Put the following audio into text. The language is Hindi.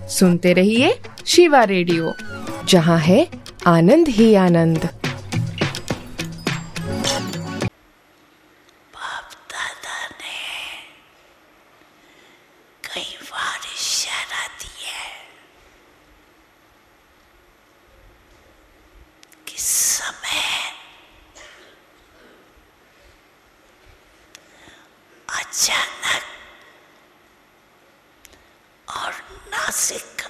सुनते रहिए शिवा रेडियो, जहाँ है आनंद ही आनंद। बाप दादा ने कई बार इशारा दिया कि समय अचानक और नासिक